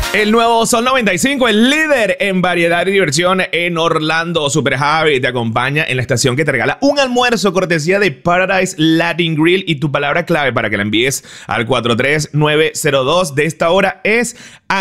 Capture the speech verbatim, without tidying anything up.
El nuevo Sol noventa y cinco, el líder en variedad y diversión en Orlando. Super Javi te acompaña en la estación que te regala un almuerzo cortesía de Paradise Latin Grill, y tu palabra clave para que la envíes al cuatro tres nueve cero dos de esta hora es